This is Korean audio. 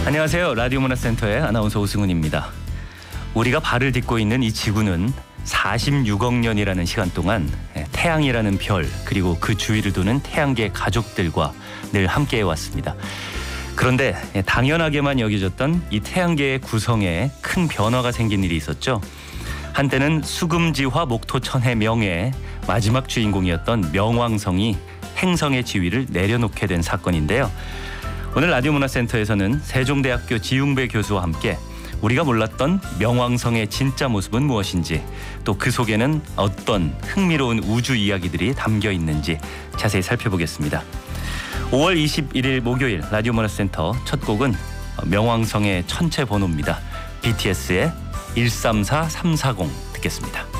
안녕하세요. 라디오 문화센터의 아나운서 오승훈입니다. 우리가 발을 딛고 있는 이 지구는 46억 년이라는 시간 동안 태양이라는 별 그리고 그 주위를 도는 태양계 가족들과 늘 함께해 왔습니다. 그런데 당연하게만 여겨졌던 이 태양계의 구성에 큰 변화가 생긴 일이 있었죠. 한때는 수금지화 목토천해 명의 마지막 주인공이었던 명왕성이 행성의 지위를 내려놓게 된 사건인데요. 오늘 라디오 문화센터에서는 세종대학교 지웅배 교수와 함께 우리가 몰랐던 명왕성의 진짜 모습은 무엇인지, 또 그 속에는 어떤 흥미로운 우주 이야기들이 담겨 있는지 자세히 살펴보겠습니다. 5월 21일 목요일 라디오 문화센터 첫 곡은 명왕성의 천체 번호입니다. BTS의 134340 듣겠습니다.